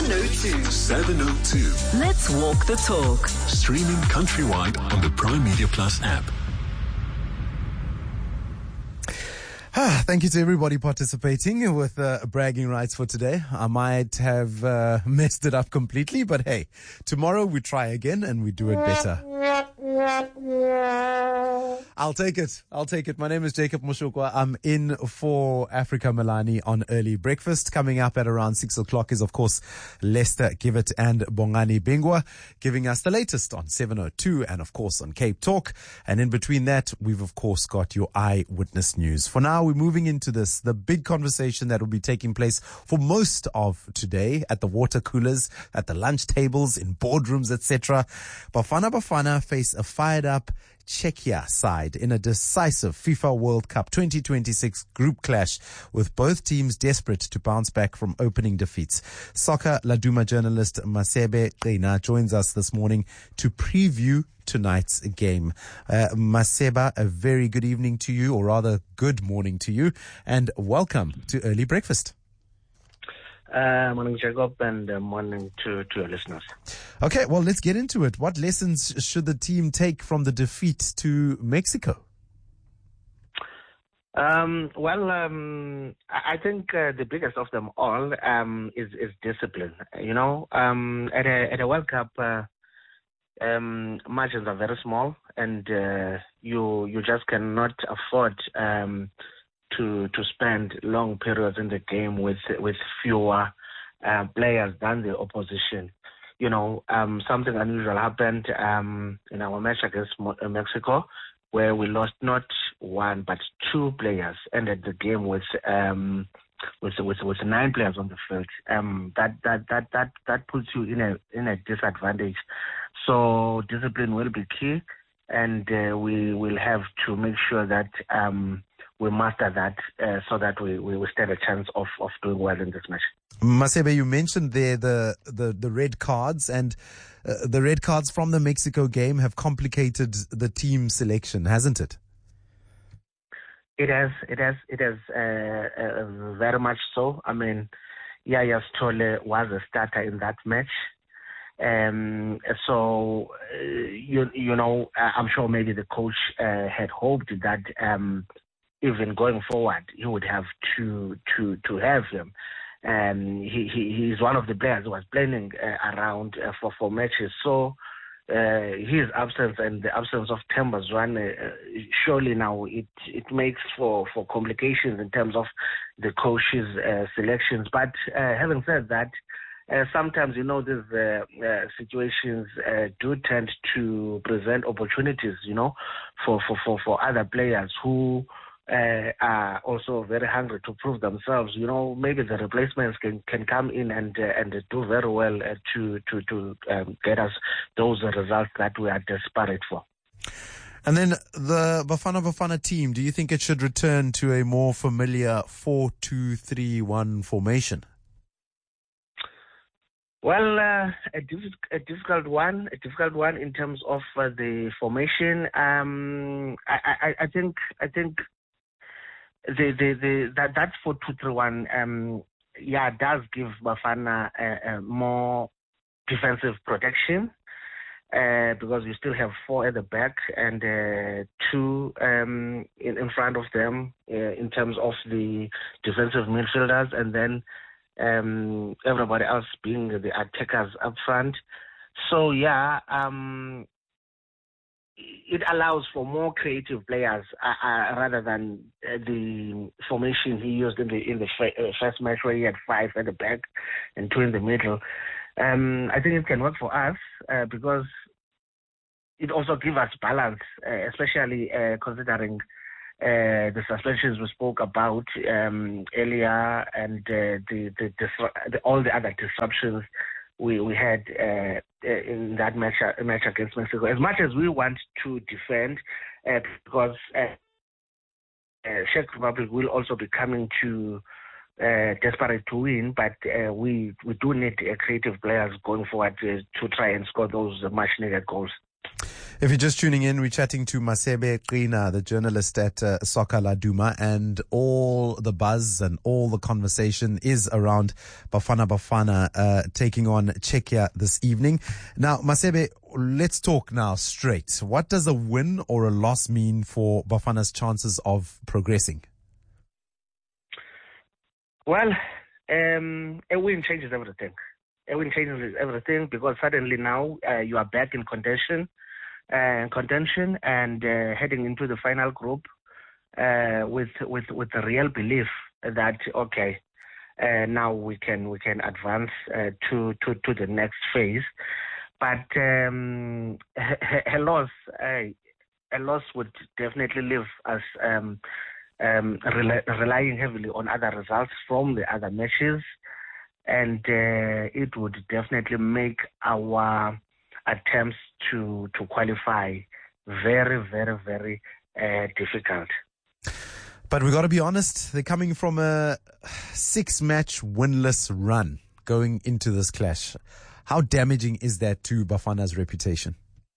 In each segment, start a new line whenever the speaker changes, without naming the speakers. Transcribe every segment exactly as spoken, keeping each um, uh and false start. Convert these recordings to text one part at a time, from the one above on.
seven oh two.
seven oh two.
Let's walk the talk.
Streaming countrywide on the Prime Media Plus app.
Ah, thank you to everybody participating with uh, bragging rights for today. I might have uh, messed it up completely, but hey, tomorrow we try again and we do it better. I'll take it. I'll take it. My name is Jacob Mushukwa. I'm in for Africa Milani on Early Breakfast. Coming up at around six o'clock is, of course, Lester Givet and Bongani Bingwa giving us the latest on seven oh two and, of course, on Cape Talk. And in between that, we've, of course, got your eyewitness news. For now, we're moving into this, the big conversation that will be taking place for most of today at the water coolers, at the lunch tables, in boardrooms, et cetera. Bafana Bafana face a fired-up Czechia side in a decisive FIFA World Cup twenty twenty-six group clash, with both teams desperate to bounce back from opening defeats. Soccer Laduma journalist Masebe Qina joins us this morning to preview tonight's game. Uh, Maseba, a very good evening to you, or rather good morning to you, and welcome to Early Breakfast.
Uh, morning, Jacob, and uh, morning to, to your listeners.
Okay, well, let's get into it. What lessons should the team take from the defeat to Mexico?
Um, well, um, I think uh, the biggest of them all um, is, is discipline. You know, um, at a at a World Cup, uh, um, margins are very small, and uh, you you just cannot afford Um, to to spend long periods in the game with with fewer uh, players than the opposition. You know, um, something unusual happened um, in our match against Mo- Mexico, where we lost not one but two players. Ended the game with um, with with with nine players on the field. Um, that that that that that puts you in a in a disadvantage. So discipline will be key, and uh, we will have to make sure that Um, we master that uh, so that we, we stand a chance of, of doing well in this match.
Masebe, you mentioned there the, the, the red cards, and uh, the red cards from the Mexico game have complicated the team selection, hasn't it?
It has, it has, it has uh, uh, very much so. I mean, Yaya Stole was a starter in that match. Um, so, uh, you, you know, I'm sure maybe the coach uh, had hoped that um, even going forward, he would have to to to have him. Um, he, he he's one of the players who was playing uh, around uh, for for matches. So uh, his absence and the absence of Themba Zwane, uh, surely now it it makes for, for complications in terms of the coach's uh, selections. But uh, having said that, uh, sometimes you know these uh, uh, situations uh, do tend to present opportunities, you know, for for for, for other players who Uh, are also very hungry to prove themselves. You know, maybe the replacements can, can come in and uh, and do very well uh, to to to um, get us those results that we are desperate for.
And then the Bafana Bafana team, do you think it should return to a more familiar four two three one formation?
Well, uh, a, diff- a difficult one, a difficult one in terms of uh, the formation. Um, I, I, I think I think. The the the that that four two three one um yeah does give Bafana uh, uh, more defensive protection uh, because you still have four at the back and uh, two um in, in front of them uh, in terms of the defensive midfielders, and then um everybody else being the attackers up front. So yeah um. It allows for more creative players uh, uh, rather than uh, the formation he used in the in the f- uh, first match, where he had five at the back and two in the middle. Um, I think it can work for us uh, because it also gives us balance, uh, especially uh, considering uh, the suspensions we spoke about um, earlier and uh, the, the, disru- the all the other disruptions we we had uh, in that match match against Mexico. As much as we want to defend, uh, because uh, uh, Czech Republic will also be coming to uh, desperate to win, but uh, we we do need uh, creative players going forward to, to try and score those much needed goals.
If you're just tuning in, we're chatting to Masebe Qhina, the journalist at uh, Soccer Laduma, and all the buzz and all the conversation is around Bafana Bafana uh, taking on Czechia this evening. Now, Masebe, let's talk now straight. What does a win or a loss mean for Bafana's chances of progressing?
Well, um, a win changes everything. A win changes everything because suddenly now uh, you are back in contention. Uh, contention and uh, heading into the final group uh, with with with the real belief that okay, uh, now we can we can advance uh, to to to the next phase. But um, a, a loss uh, a loss would definitely leave us um, um, rely, relying heavily on other results from the other matches, and uh, it would definitely make our attempts to to qualify very, very, very uh, difficult.
But we got to be honest, they're coming from a six-match winless run going into this clash. How damaging is that to Bafana's reputation?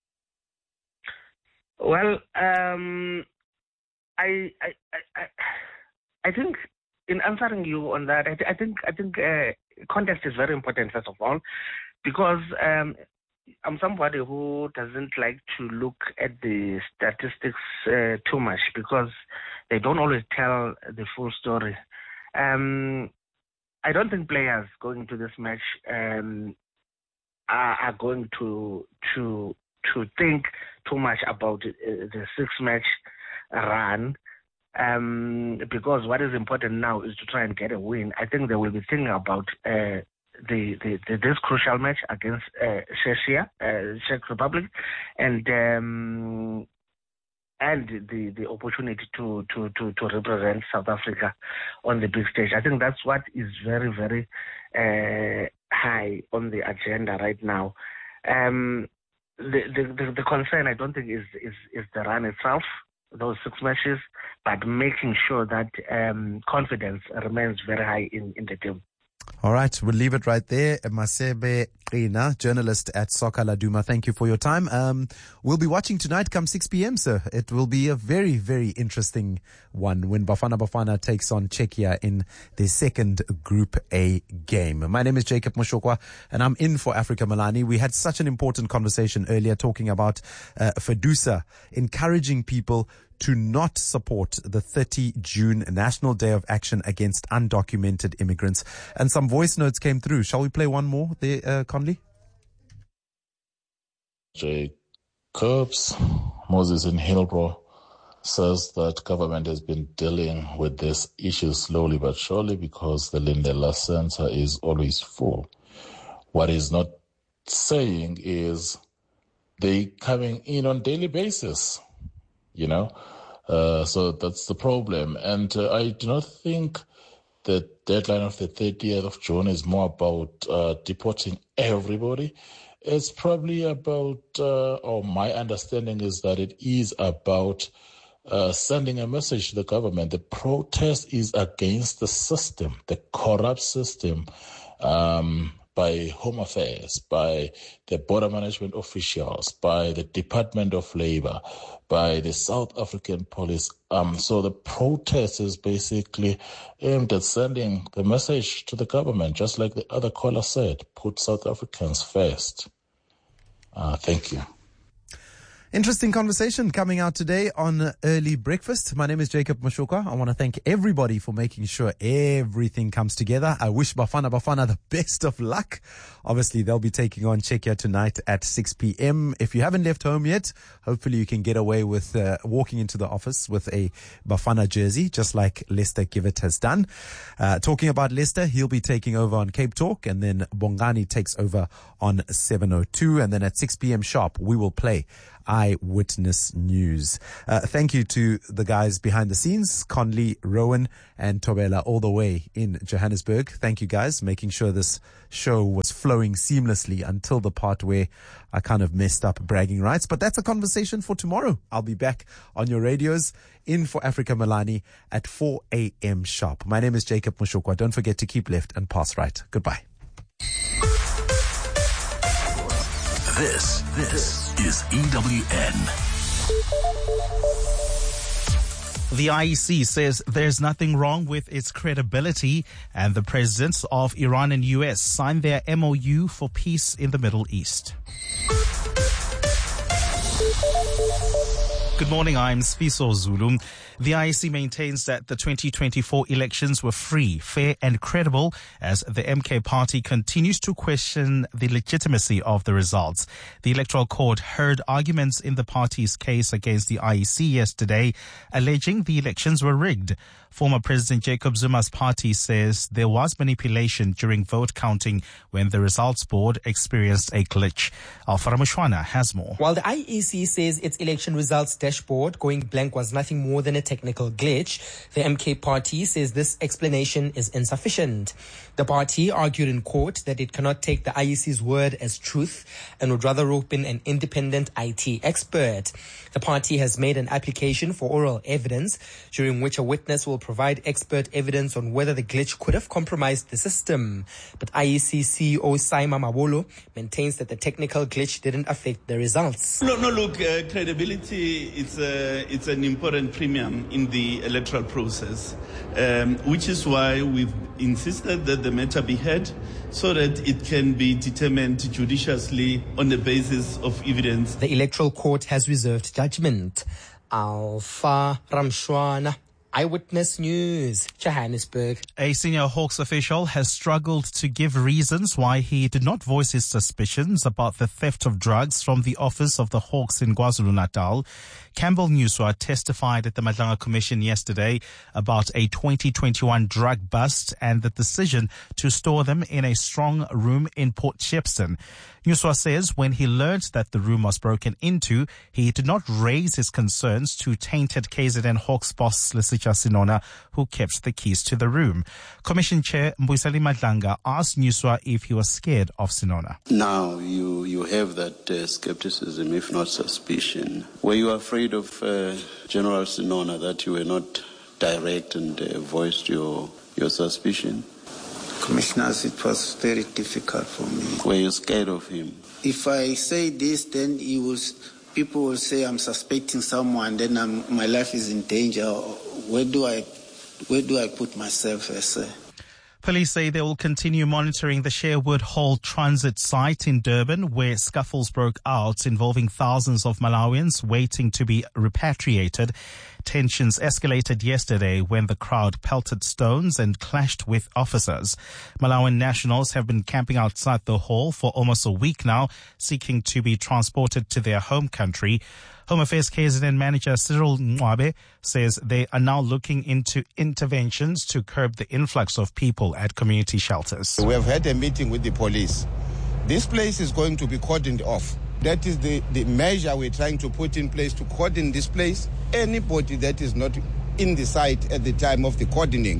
Well, um, I, I I I think in answering you on that, I, I think I think uh, context is very important first of all, because um, I'm somebody who doesn't like to look at the statistics uh, too much because they don't always tell the full story. Um, I don't think players going into this match um, are, are going to to to think too much about uh, the six-match run um, because what is important now is to try and get a win. I think they will be thinking about Uh, The, the, the this crucial match against uh, Czechia, uh, Czech Republic, and um, and the, the opportunity to, to, to, to represent South Africa on the big stage. I think that's what is very very uh, high on the agenda right now. Um, the, the the the concern I don't think is is is the run itself, those six matches, but making sure that um, confidence remains very high in, in the team.
All right, we'll leave it right there. Masebe Qhina, journalist at Soccer Laduma, thank you for your time. Um, we'll be watching tonight come six p.m., sir. It will be a very, very interesting one when Bafana Bafana takes on Czechia in the second Group A game. My name is Jacob Moshokwa, and I'm in for Africa Milani. We had such an important conversation earlier talking about uh, FEDUSA encouraging people to not support the thirtieth of June National Day of Action against undocumented immigrants. And some voice notes came through. Shall we play one more there, uh, Conley?
Jacobs, Moses in Hillbrow, says that government has been dealing with this issue slowly but surely because the Lindela Center is always full. What he's not saying is they coming in on daily basis. You know, uh, so that's the problem. And uh, I do not think the deadline of the thirtieth of June is more about uh, deporting everybody. It's probably about, uh, or my understanding is that it is about uh, sending a message to the government. The protest is against the system, the corrupt system, um, by Home Affairs, by the border management officials, by the Department of Labor, by the South African police. Um, so the protest is basically aimed at sending the message to the government, just like the other caller said, put South Africans first. Uh, thank you.
Interesting conversation coming out today on Early Breakfast. My name is Jacob Moshokwa. I want to thank everybody for making sure everything comes together. I wish Bafana Bafana the best of luck. Obviously, they'll be taking on Czechia tonight at six p.m. If you haven't left home yet, hopefully you can get away with uh, walking into the office with a Bafana jersey, just like Lester Givet has done. Uh, talking about Lester, he'll be taking over on Cape Talk, and then Bongani takes over on seven oh two. And then at six p.m. sharp, we will play Eyewitness News. Uh, thank you to the guys behind the scenes, Conley, Rowan, and Tobela, all the way in Johannesburg. Thank you guys, making sure this show was flowing seamlessly until the part where I kind of messed up bragging rights. But that's a conversation for tomorrow. I'll be back on your radios in for Africa Milani at four a.m. sharp. My name is Jacob Moshokwa. Don't forget to keep left and pass right. Goodbye.
This, this is E W N.
The I E C says there's nothing wrong with its credibility, and the presidents of Iran and U S signed their M O U for peace in the Middle East. Good morning, I'm Sfiso Zulu. The I E C maintains that the twenty twenty-four elections were free, fair and credible as the M K party continues to question the legitimacy of the results. The Electoral Court heard arguments in the party's case against the I E C yesterday, alleging the elections were rigged. Former President Jacob Zuma's party says there was manipulation during vote counting when the results board experienced a glitch. Alfara Mushwana has more.
While the I E C says its election results dashboard going blank was nothing more than a technical glitch, the M K party says this explanation is insufficient. The party argued in court that it cannot take the I E C's word as truth and would rather rope in an independent I T expert. The party has made an application for oral evidence, during which a witness will provide expert evidence on whether the glitch could have compromised the system. But I E C C E O Saima Mabolo maintains that the technical glitch didn't affect the results.
No, no, look, uh, credibility is uh, it's an important premium in the electoral process, um, which is why we've insisted that the matter be heard so that it can be determined judiciously on the basis of evidence.
The Electoral Court has reserved judgment. Alpha Ramshwana, Eyewitness News, Johannesburg.
A senior Hawks official has struggled to give reasons why he did not voice his suspicions about the theft of drugs from the office of the Hawks in KwaZulu-Natal. Campbell Newswa testified at the Madlanga Commission yesterday about a twenty twenty-one drug bust and the decision to store them in a strong room in Port Shepstone. Newswa says when he learned that the room was broken into, he did not raise his concerns to tainted K Z N Hawks boss Lesicha Sinona, who kept the keys to the room. Commission Chair Mbuyiseni Madlanga asked Newswa if he was scared of Sinona.
Now you, you have that uh, skepticism, if not suspicion. Were you afraid of uh, General Sinona that you were not direct and uh, voiced your, your suspicion?
Commissioners, it was very difficult for me.
Were you scared of him?
If I say this, then he will, people will say I'm suspecting someone, then I'm, my life is in danger. Where do I, where do I put myself as a...
Police say they will continue monitoring the Sherwood Hall transit site in Durban, where scuffles broke out involving thousands of Malawians waiting to be repatriated. Tensions escalated yesterday when the crowd pelted stones and clashed with officers. Malawian nationals have been camping outside the hall for almost a week now, seeking to be transported to their home country. Home Affairs K Z N manager Cyril Mwabe says they are now looking into interventions to curb the influx of people at community shelters.
We have had a meeting with the police. This place is going to be cordoned off. That is the, the measure we're trying to put in place to cordon this place. Anybody that is not in the site at the time of the cordoning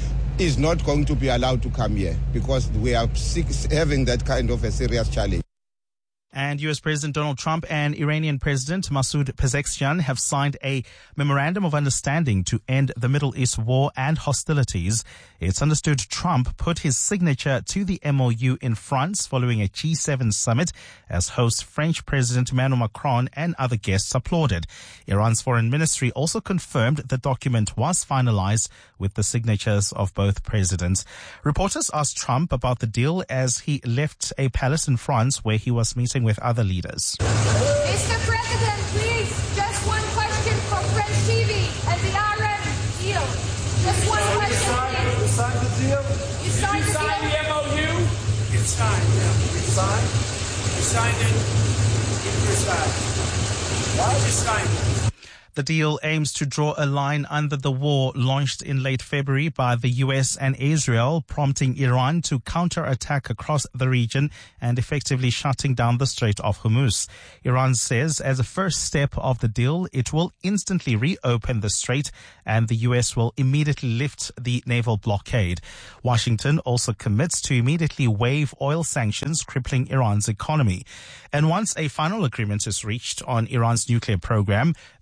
is not going to be allowed to come here because we are having that kind of a serious challenge.
And U S President Donald Trump and Iranian President Masoud Pezeshkian have signed a memorandum of understanding to end the Middle East war and hostilities. It's understood Trump put his signature to the M O U in France following a G seven summit as host French President Emmanuel Macron and other guests applauded. Iran's foreign ministry also confirmed the document was finalized with the signatures of both presidents. Reporters asked Trump about the deal as he left a palace in France where he was meeting with other leaders.
Mister President, please, just one question for French T V and the Iran deal. Just one so question.
You signed, you signed the deal?
You signed,
you
the,
signed
deal?
the M O U? It's signed, yeah. You signed? You signed it? You signed. Why did you sign it?
The deal aims to draw a line under the war launched in late February by the U S and Israel, prompting Iran to counterattack across the region and effectively shutting down the Strait of Hormuz. Iran says as a first step of the deal, it will instantly reopen the strait and the U S will immediately lift the naval blockade. Washington also commits to immediately waive oil sanctions crippling Iran's economy. And once a final agreement is reached on Iran's nuclear program, the U S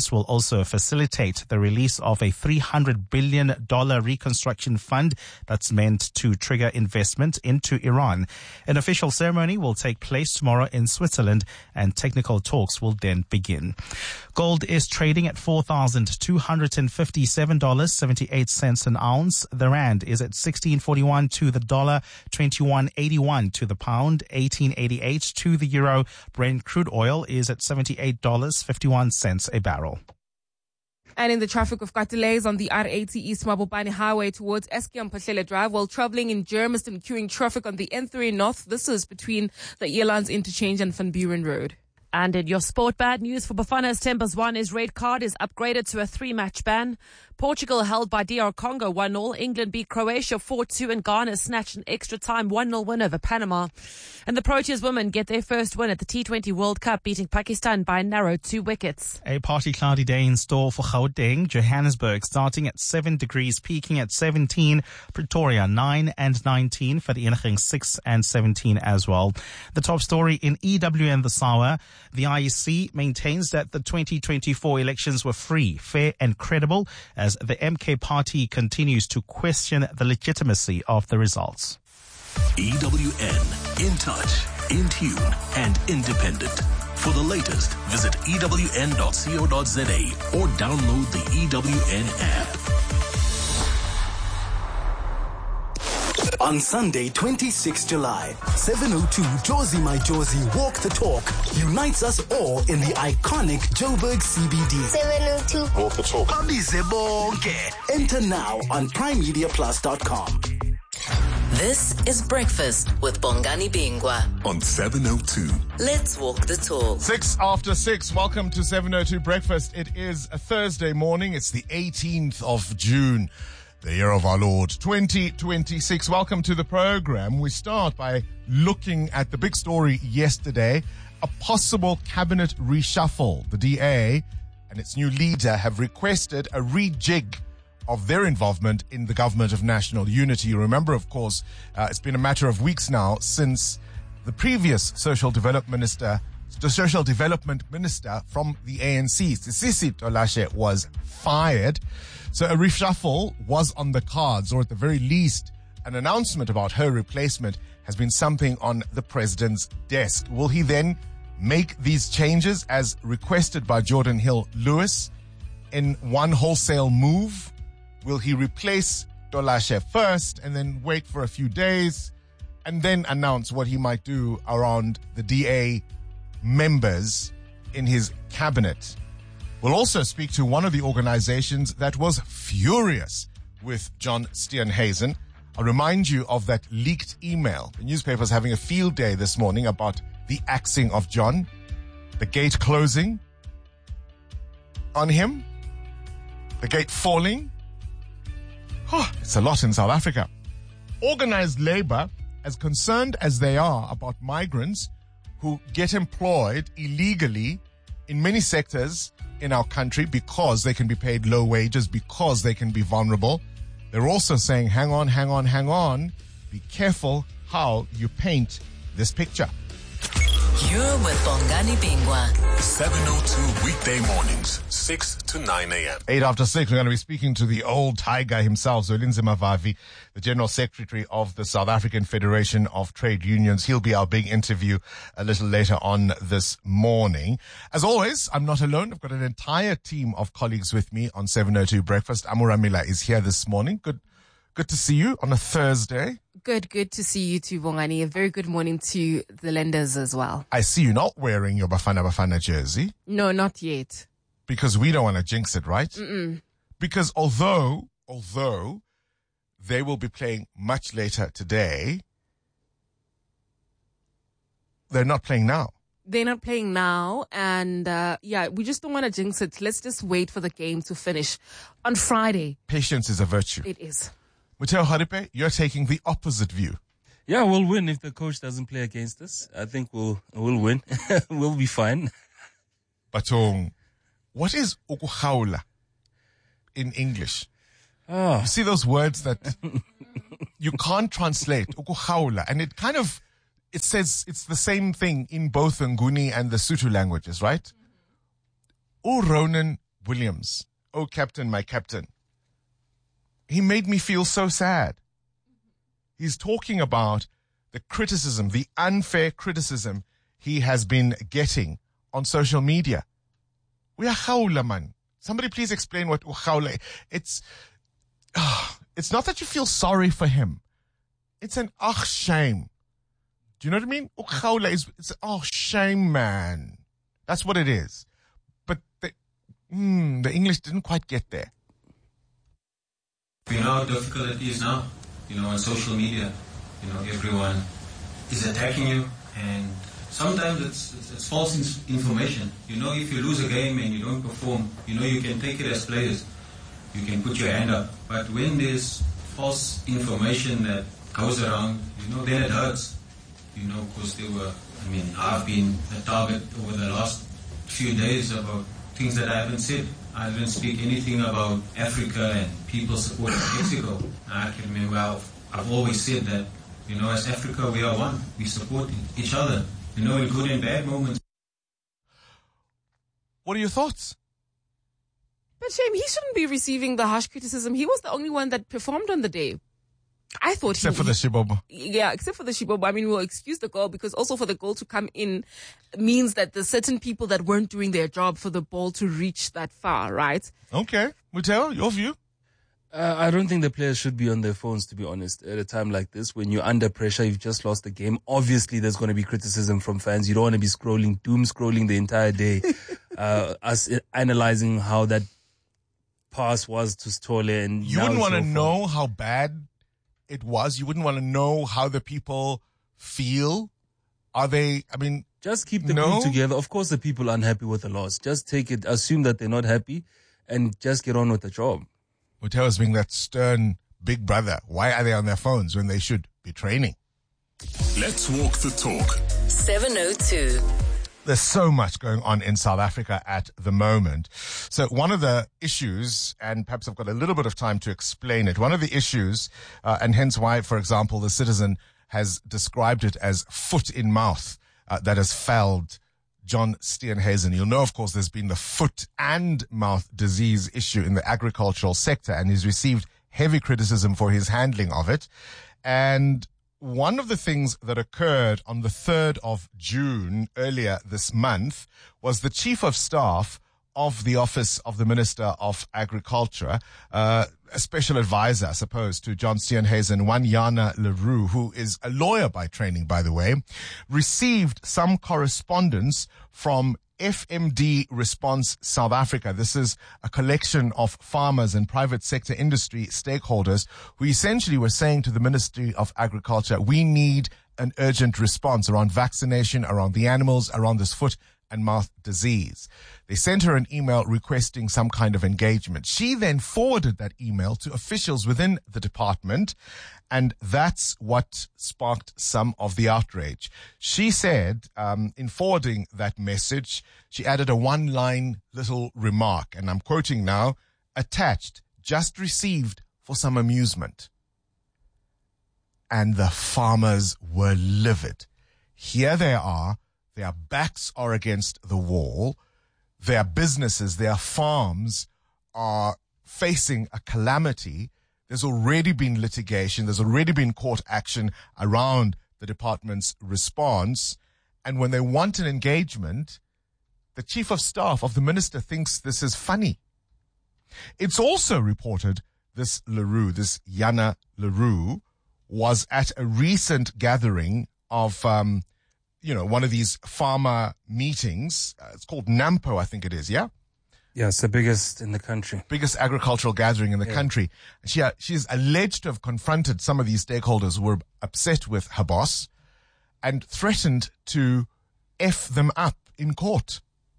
U S will also facilitate the release of a three hundred billion dollars reconstruction fund that's meant to trigger investment into Iran. An official ceremony will take place tomorrow in Switzerland, and technical talks will then begin. Gold is trading at four thousand two hundred fifty-seven dollars and seventy-eight cents an ounce. The rand is at sixteen forty-one to the dollar, twenty-one eighty-one to the pound, eighteen eighty-eight to the euro. Brent crude oil is at seventy-eight dollars and fifty-one cents a barrel.
And in the traffic, we've got delays on the R eighty East Mabopane Highway towards Eskiam Pahlele Drive while traveling in Germiston, queuing traffic on the N three North. This is between the Airlines Interchange and Van Buren Road.
And in your sport, bad news for Bafana's Timbers one. His red card is upgraded to a three-match ban. Portugal held by D R Congo one nil. England beat Croatia four two, and Ghana snatched an extra time one nil win over Panama. And the Proteas women get their first win at the T twenty World Cup, beating Pakistan by a narrow two wickets.
A partly cloudy day in store for Gauteng, Johannesburg, starting at seven degrees, peaking at seventeen. Pretoria nine and nineteen. Vereeniging six and seventeen as well. The top story in E W N this hour. The I E C maintains that the twenty twenty-four elections were free, fair and credible, as the M K party continues to question the legitimacy of the results.
E W N, in touch, in tune, and independent. For the latest, visit E W N dot co dot za or download the E W N app.
On Sunday, twenty-sixth of July, seven oh two Jozi My Jozi Walk the Talk unites us all in the iconic Joburg C B D.
seven oh two
Walk the Talk. Abize bonke. Enter now on prime media plus dot com.
This is Breakfast with Bongani Bingwa
on seven oh two.
Let's walk the talk.
Six after six. Welcome to seven oh two Breakfast. It is a Thursday morning. It's the eighteenth of June. The year of our Lord, twenty twenty-six. Welcome to the program. We start by looking at the big story yesterday, a possible cabinet reshuffle. The D A and its new leader have requested a rejig of their involvement in the government of national unity. You remember, of course, uh, it's been a matter of weeks now since the previous social development minister, the social development minister from the A N C, Sisisi Tolashe, was fired. So a reshuffle was on the cards, or at the very least, an announcement about her replacement has been something on the president's desk. Will he then make these changes as requested by Jordan Hill Lewis in one wholesale move? Will he replace Tolashe first and then wait for a few days and then announce what he might do around the D A members in his cabinet? We'll also speak to one of the organizations that was furious with John Steenhuisen. I'll remind you of that leaked email. The newspaper's having a field day this morning about the axing of John, the gate closing on him, the gate falling. Oh, it's a lot in South Africa. Organized labor, as concerned as they are about migrants who get employed illegally in many sectors in our country because they can be paid low wages, because they can be vulnerable, they're also saying, hang on, hang on, hang on. Be careful how you paint this picture.
You're with Bongani Bingwa.
seven oh two weekday mornings, six to nine a.m.
Eight after six, we're going to be speaking to the old tiger himself, Zwelinzima Mavavi, the General Secretary of the South African Federation of Trade Unions. He'll be our big interview a little later on this morning. As always, I'm not alone. I've got an entire team of colleagues with me on seven oh two Breakfast. Amura Mila is here this morning. Good, good to see you on a Thursday.
Good, good to see you too, Bongani. A very good morning to the lenders as well.
I see you not wearing your Bafana Bafana jersey.
No, not yet.
Because we don't want to jinx it, right?
Mm-mm.
Because although, although they will be playing much later today, they're not playing now.
They're not playing now. And, uh, yeah, we just don't want to jinx it. Let's just wait for the game to finish on Friday.
Patience is a virtue.
It is.
Muteo Haripe, you're taking the opposite view.
Yeah, we'll win if the coach doesn't play against us. I think we'll we'll win. We'll be fine.
But um, what is ukuhaula in English?
Oh.
You see those words that you can't translate, ukuhaula, and it kind of, it says it's the same thing in both Nguni and the Sotho languages, right? Mm-hmm. Uronan Williams, oh, captain, my captain. He made me feel so sad. He's talking about the criticism, the unfair criticism he has been getting on social media. We are khawla, man. Somebody please explain what khawla. It's, uh, it's not that you feel sorry for him. It's an ach shame. Do you know what I mean? Khawla is, it's oh shame, man. That's what it is. But the, mm, the English didn't quite get there.
We know how difficult it is now, you know, on social media. You know, everyone is attacking you, and sometimes it's, it's, it's false information. You know, if you lose a game and you don't perform, you know, you can take it as players. You can put your hand up. But when there's false information that goes around, you know, then it hurts. You know, because there were, I mean, I've been a target over the last few days about things that I haven't said. I didn't speak anything about Africa and people supporting Mexico. I can remember I've, I've always said that, you know, as Africa, we are one. We support each other, you know, in good and bad moments.
What are your thoughts?
But shame, he shouldn't be receiving the harsh criticism. He was the only one that performed on the day. I thought
Except
he,
for the Shibobo.
Yeah, except for the Shibobo. I mean, we'll excuse the goal because also for the goal to come in means that there's certain people that weren't doing their job for the ball to reach that far, right?
Okay. Muteo, your view?
Uh, I don't think the players should be on their phones, to be honest, at a time like this. When you're under pressure, you've just lost the game. Obviously, there's going to be criticism from fans. You don't want to be scrolling, doom scrolling the entire day. uh, us analyzing how that pass was to Stole. And
you wouldn't want to know how bad it was. You wouldn't want to know how the people feel. Are they, I mean...
Just keep the
no?
group together. Of course, the people are unhappy with the loss. Just take it, assume that they're not happy, and just get on with the job.
Muteo is being that stern big brother. Why are they on their phones when they should be training?
Let's walk the talk.
seven oh two.
There's so much going on in South Africa at the moment. So one of the issues, and perhaps I've got a little bit of time to explain it, one of the issues, uh, and hence why, for example, the Citizen has described it as foot in mouth, uh, that has felled John Steenhuisen. You'll know, of course, there's been the foot and mouth disease issue in the agricultural sector, and he's received heavy criticism for his handling of it. And one of the things that occurred on the third of June earlier this month was the Chief of Staff of the Office of the Minister of Agriculture, uh, a special advisor, I suppose, to John Steenhuisen, one Yana Leroux, who is a lawyer by training, by the way, received some correspondence from F M D Response South Africa. This is a collection of farmers and private sector industry stakeholders who essentially were saying to the Ministry of Agriculture, we need an urgent response around vaccination, around the animals, around this foot and mouth disease. They sent her an email requesting some kind of engagement. She then forwarded that email to officials within the department, and that's what sparked some of the outrage. She said, um, in forwarding that message, she added a one-line little remark, and I'm quoting now, attached, just received for some amusement. And the farmers were livid. Here they are, their backs are against the wall, their businesses, their farms are facing a calamity. There's already been litigation. There's already been court action around the department's response. And when they want an engagement, the chief of staff of the minister thinks this is funny. It's also reported this Leroux, this Yana Leroux, was at a recent gathering of, um, you know, one of these farmer meetings. Uh, it's called NAMPO, I think it is, yeah?
Yeah, it's the biggest in the country.
Biggest agricultural gathering in the
yeah.
country. She, uh, she's alleged to have confronted some of these stakeholders who were upset with her boss and threatened to F them up in court.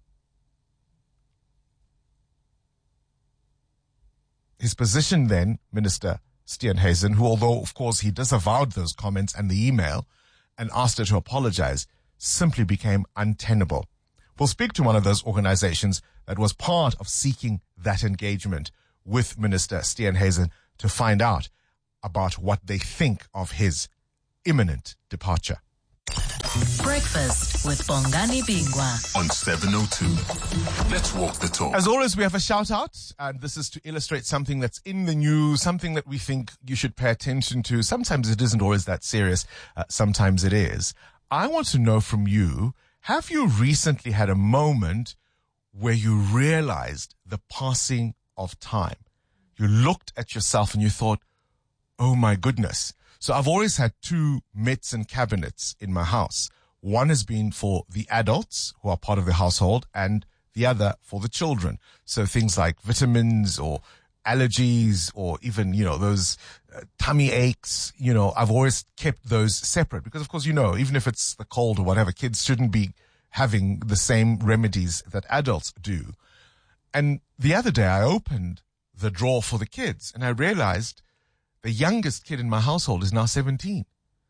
His position then, Minister Steenhuisen, who although, of course, he disavowed those comments and the email and asked her to apologize, simply became untenable. We'll speak to one of those organizations that was part of seeking that engagement with Minister Steenhuisen to find out about what they think of his imminent departure.
Breakfast with Bongani Bingwa
on seven oh two. Let's walk the talk.
As always, we have a shout out, and this is to illustrate something that's in the news, something that we think you should pay attention to. Sometimes it isn't always that serious. Uh, sometimes it is. I want to know from you, have you recently had a moment where you realized the passing of time? You looked at yourself and you thought, oh my goodness. So I've always had two medicine cabinets in my house. One has been for the adults who are part of the household and the other for the children. So things like vitamins or allergies or even, you know, those uh, tummy aches, you know, I've always kept those separate because, of course, you know, even if it's the cold or whatever, kids shouldn't be having the same remedies that adults do. And the other day I opened the drawer for the kids and I realized the youngest kid in my household is now seventeen.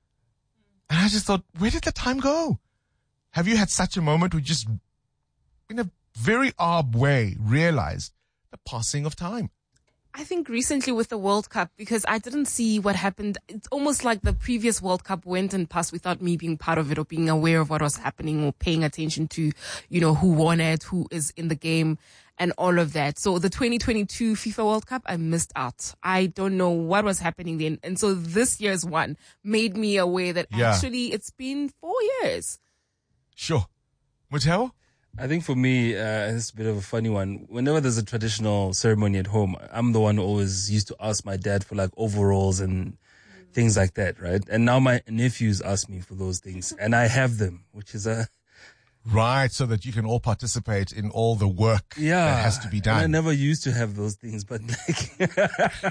And I just thought, where did the time go? Have you had such a moment where you just, in a very odd way, realized the passing of time?
I think recently with the World Cup, because I didn't see what happened. It's almost like the previous World Cup went and passed without me being part of it or being aware of what was happening or paying attention to, you know, who won it, who is in the game and all of that. So the twenty twenty-two FIFA World Cup, I missed out. I don't know what was happening then. And so this year's one made me aware that
Yeah.
actually it's been four years.
Sure. Muteo?
I think for me, uh, it's a bit of a funny one. Whenever there's a traditional ceremony at home, I'm the one who always used to ask my dad for like overalls and things like that, right? And now my nephews ask me for those things and I have them, which is a...
Right, so that you can all participate in all the work
Yeah.
that has to be
And
done.
I never used to have those things, but like...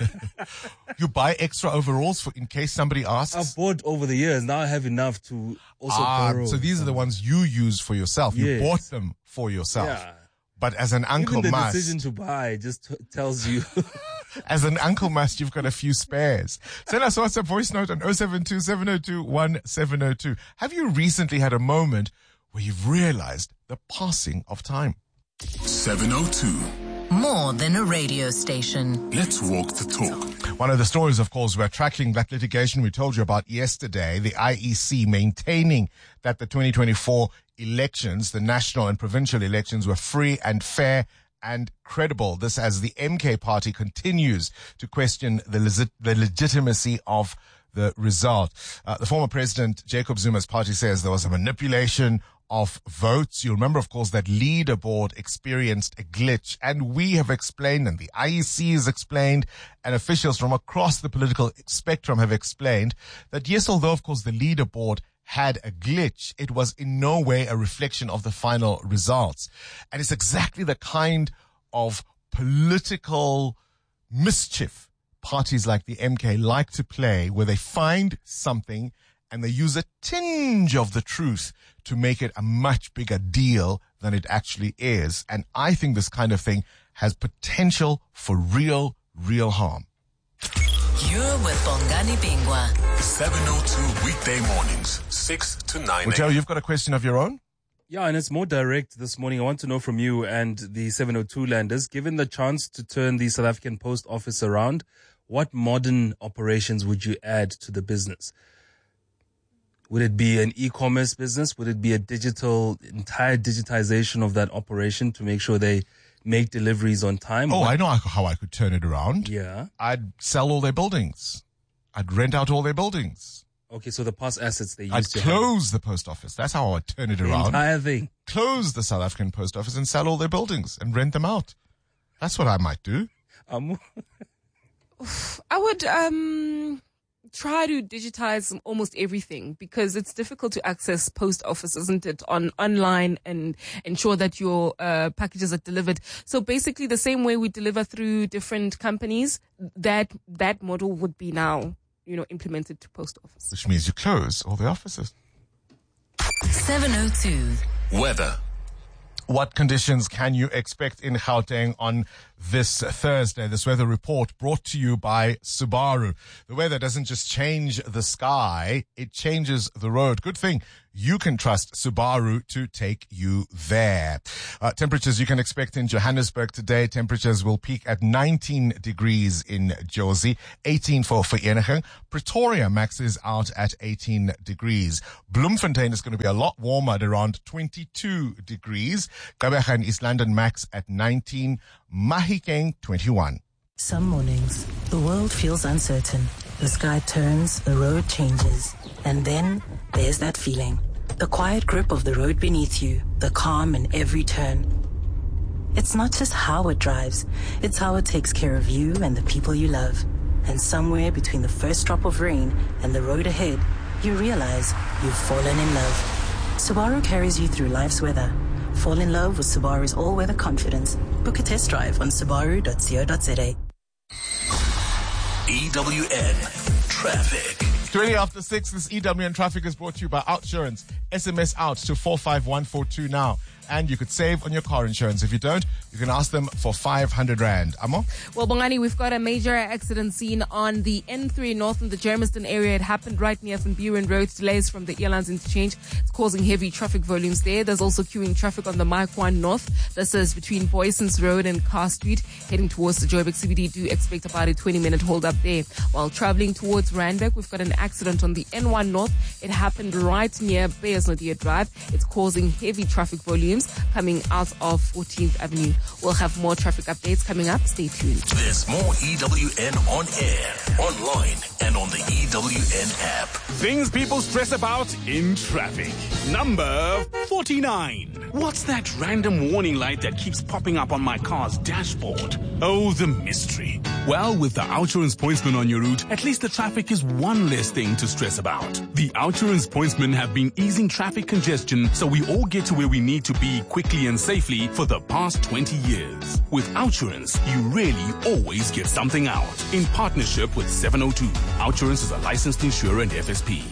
You buy extra overalls for in case somebody asks?
I've bought over the years. Now I have enough to also
ah,
borrow.
so these are the ones you use for yourself. You
Yes.
bought them for yourself.
Yeah.
But as an uncle
Even the
must,
decision to buy just t- tells you...
as an uncle must, you've got a few spares. Send us a WhatsApp voice note on oh seven two, seven oh two, one seven oh two. Have you recently had a moment where you've realized the passing of time?
seven oh two.
More than a radio station.
Let's walk the talk.
One of the stories, of course, we're tracking that litigation we told you about yesterday, the I E C maintaining that the twenty twenty-four elections, the national and provincial elections, were free and fair and credible. This as the M K party continues to question the, legit- the legitimacy of the result. Uh, the former president, Jacob Zuma's party, says there was a manipulation of votes. You remember, of course, that leaderboard experienced a glitch, and we have explained, and the I E C has explained, and officials from across the political spectrum have explained that yes, although, of course, the leaderboard had a glitch, it was in no way a reflection of the final results. And it's exactly the kind of political mischief parties like the M K like to play, where they find something and they use a tinge of the truth to make it a much bigger deal than it actually is. And I think this kind of thing has potential for real, real harm.
You're with Bongani Bingwa.
seven oh two weekday mornings, six to nine
Muteo, you've got a question of your own?
Yeah, and it's more direct this morning. I want to know from you and the seven oh two landers, given the chance to turn the South African Post Office around, what modern operations would you add to the business? Would it be an e-commerce business? Would it be a digital, entire digitization of that operation to make sure they make deliveries on time?
Oh,
What-
I know how I could turn it around.
Yeah.
I'd sell all their buildings. I'd rent out all their buildings.
Okay, so the past assets they used
I'd
to
close the post office. That's how I'd turn it
have. The
around.
entire thing.
Close the South African post office and sell all their buildings and rent them out. That's what I might do.
Um,
I would um try to digitize almost everything because it's difficult to access post office, isn't it, on online and ensure that your uh, packages are delivered. So basically the same way we deliver through different companies, that that model would be now, you know, implemented to post office.
Which means you close all the offices.
seven oh two.
Weather.
What conditions can you expect in Gauteng on this Thursday. This weather report brought to you by Subaru. The weather doesn't just change the sky, it changes the road. Good thing you can trust Subaru to take you there. Uh, temperatures you can expect in Johannesburg today. Temperatures will peak at nineteen degrees in Jozi, eighteen for Vereeniging. Pretoria maxes out at eighteen degrees. Bloemfontein is going to be a lot warmer at around twenty-two degrees. Gqeberha and East London max at nineteen. Mahikeng, twenty-one.
Some mornings, the world feels uncertain. The sky turns, the road changes. And then there's that feeling. The quiet grip of the road beneath you, the calm in every turn. It's not just how it drives, it's how it takes care of you and the people you love. And somewhere between the first drop of rain and the road ahead, you realize you've fallen in love. Subaru carries you through life's weather. Fall in love with Subaru's all-weather confidence. Book a test drive on subaru dot co dot za.
E W N Traffic.
twenty after six, this E W N Traffic is brought to you by Outsurance. S M S out to four five one four two now. And you could save on your car insurance. If you don't, you can ask them for five hundred rand. Amo?
Well, Bongani, we've got a major accident scene on the N three North in the Germiston area. It happened right near Van Buren Road. Delays from the airlines interchange. It's causing heavy traffic volumes there. There's also queuing traffic on the Maikwan North. This is between Boysons Road and Carr Street. Heading towards the Joburg C B D, do expect about a twenty minute hold up there. While traveling towards Randburg, we've got an accident on the N one North. It happened right near Beyersnadia Drive. It's causing heavy traffic volumes coming out of fourteenth Avenue. We'll have more traffic updates coming up. Stay tuned.
There's more E W N on air, online, and on the E W N app.
Things people stress about in traffic. Number forty-nine. What's that random warning light that keeps popping up on my car's dashboard? Oh, the mystery. Well, with the Outsurance Pointsman on your route, at least the traffic is one less thing to stress about. The Outsurance Pointsmen have been easing traffic congestion so we all get to where we need to be quickly and safely for the past twenty years. With Outsurance, you really always get something out. In partnership with seven oh two, Outsurance is a licensed insurer and F S P.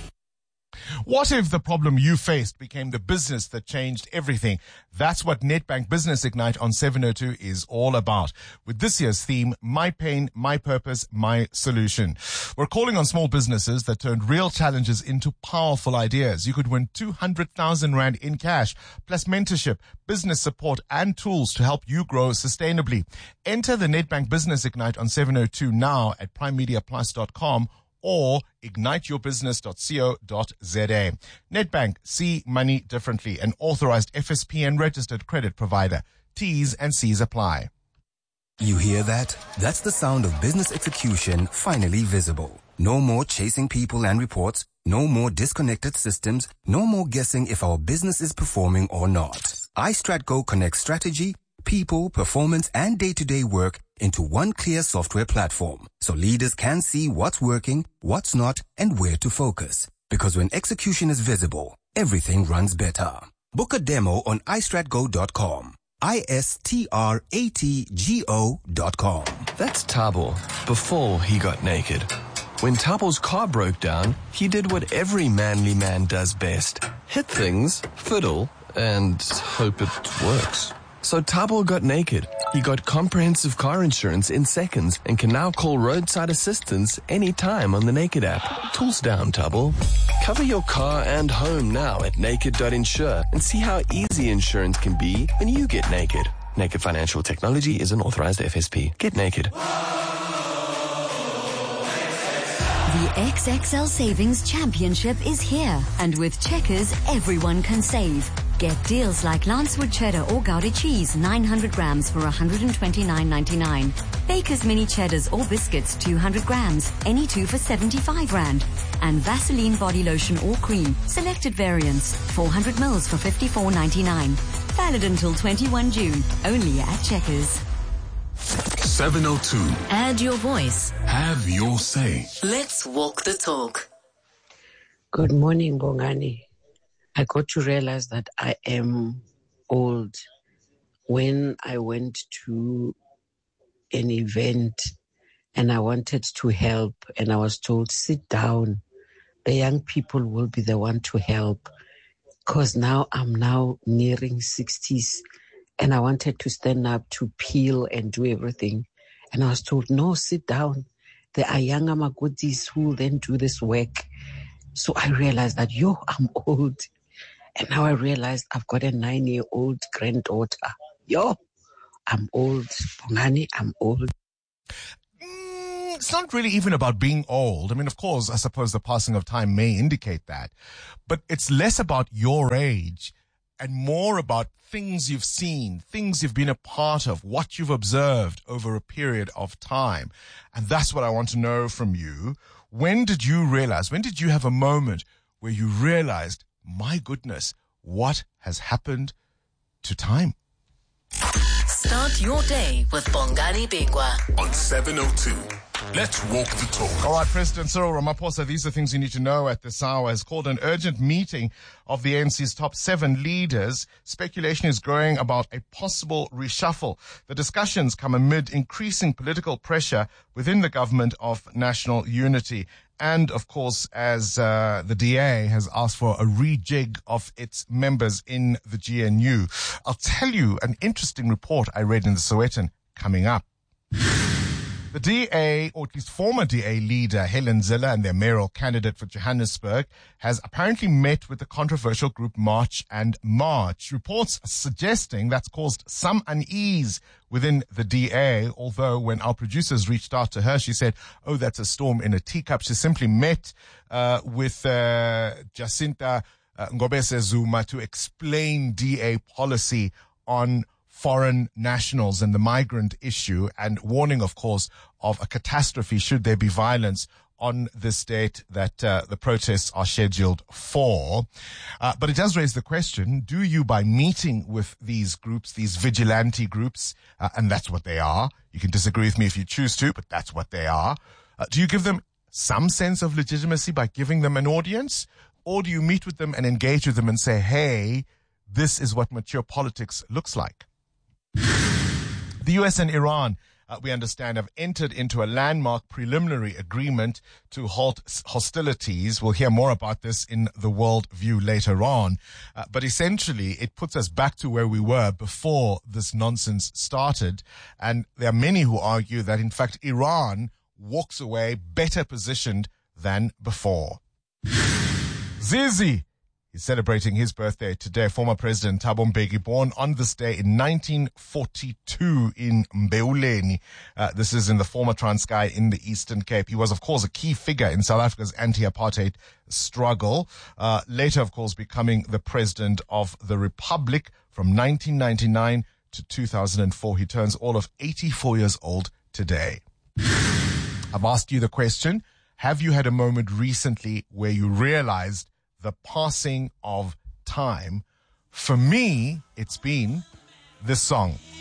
What if the problem you faced became the business that changed everything? That's what Nedbank Business Ignite on seven oh two is all about. With this year's theme, My Pain, My Purpose, My Solution. We're calling on small businesses that turned real challenges into powerful ideas. You could win two hundred thousand rand in cash, plus mentorship, business support, and tools to help you grow sustainably. Enter the Nedbank Business Ignite on seven oh two now at prime media plus dot com or ignite your business dot co dot za. Nedbank, see money differently. An authorized F S P and registered credit provider. T's and C's apply.
You hear that? That's the sound of business execution finally visible. No more chasing people and reports. No more disconnected systems. No more guessing if our business is performing or not. iStratGo connects strategy, people, performance, and day-to-day work into one clear software platform, so leaders can see what's working, what's not, and where to focus. Because when execution is visible, everything runs better. Book a demo on i strat go dot com. I S T R A T G O dot com.
That's Thabo, before he got naked. When Thabo's car broke down, he did what every manly man does best. Hit things, fiddle, and hope it works. So Thabo got naked. He got comprehensive car insurance in seconds and can now call roadside assistance anytime on the Naked app. Tools down, Thabo. Cover your car and home now at naked dot insure and see how easy insurance can be when you get naked. Naked Financial Technology is an authorized F S P. Get naked.
The X X L Savings Championship is here, and with Checkers, everyone can save. Get deals like Lancewood Cheddar or Gouda cheese, nine hundred grams for one hundred twenty-nine ninety-nine. Baker's Mini Cheddars or biscuits, two hundred grams, any two for seventy-five rand. And Vaseline body lotion or cream, selected variants, four hundred mils for fifty-four ninety-nine. Valid until twenty-first June, only at Checkers.
seven oh two.
Add your voice.
Have your say.
Let's walk the talk.
Good morning, Bongani. I got to realize that I am old when I went to an event and I wanted to help and I was told, sit down. The young people will be the one to help, because now I'm now nearing sixties And I wanted to stand up to peel and do everything. And I was told, no, sit down. There are younger Magodis who will then do this work. So I realized that, yo, I'm old. And now I realized I've got a nine-year-old granddaughter. Yo, I'm old. Bongani, I'm old.
Mm, it's not really even about being old. I mean, of course, I suppose the passing of time may indicate that. But it's less about your age and more about things you've seen, things you've been a part of, what you've observed over a period of time. And that's what I want to know from you. When did you realize, when did you have a moment where you realized, my goodness, what has happened to time?
Start your day with Bongani Bingwa
on seven oh two. Let's walk the talk.
All right, President Cyril Ramaphosa, these are things you need to know at this hour, has called an urgent meeting of the A N C's top seven leaders. Speculation is growing about a possible reshuffle. The discussions come amid increasing political pressure within the government of national unity. And, of course, as uh, the D A has asked for a rejig of its members in the G N U. I'll tell you an interesting report I read in the Sowetan coming up. The D A, or at least former D A leader, Helen Zille, and their mayoral candidate for Johannesburg, has apparently met with the controversial group March and March. Reports suggesting that's caused some unease within the D A, although when our producers reached out to her, she said, oh, that's a storm in a teacup. She simply met uh, with uh, Jacinta uh, Ngobese Zuma to explain D A policy on foreign nationals and the migrant issue, and warning, of course, of a catastrophe should there be violence on this date that uh, the protests are scheduled for. Uh, but it does raise the question, do you, by meeting with these groups, these vigilante groups, uh, and that's what they are, you can disagree with me if you choose to, but that's what they are, uh, do you give them some sense of legitimacy by giving them an audience? Or do you meet with them and engage with them and say, hey, this is what mature politics looks like? The U S and Iran, uh, we understand, have entered into a landmark preliminary agreement to halt hostilities. We'll hear more about this in the World View later on. Uh, but essentially, it puts us back to where we were before this nonsense started. And there are many who argue that, in fact, Iran walks away better positioned than before. Zizi is celebrating his birthday today. Former President Thabo Mbeki, born on this day in nineteen forty-two in Mbeuleni. Uh, this is in the former Transkei in the Eastern Cape. He was, of course, a key figure in South Africa's anti-apartheid struggle. Uh, later, of course, becoming the President of the Republic from nineteen ninety-nine to two thousand four. He turns all of eighty-four years old today. I've asked you the question, have you had a moment recently where you realized the passing of time? For me, it's been this song.